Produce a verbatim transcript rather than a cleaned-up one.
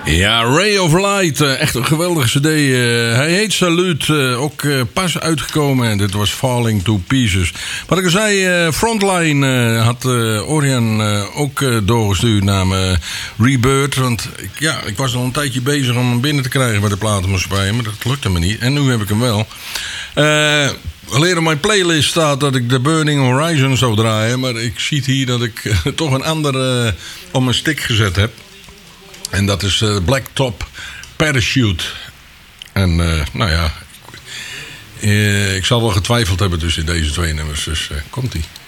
Ja, Ray of Light, echt een geweldige cd. Hij heet Salute, ook pas uitgekomen. En dit was Falling to Pieces. Wat ik al zei, Frontline had Orion ook doorgestuurd naar me Rebirth. Want ja, ik was al een tijdje bezig om hem binnen te krijgen bij de platenmaatschappij. Maar dat lukte me niet. En nu heb ik hem wel. Uh, Alleen op mijn playlist staat dat ik de Burning Horizon zou draaien. Maar ik zie hier dat ik toch een andere uh, op mijn stick gezet heb. En dat is uh, Blacktop Parachute. En uh, nou ja, uh, ik zal wel getwijfeld hebben tussen deze twee nummers. Dus uh, komt-ie.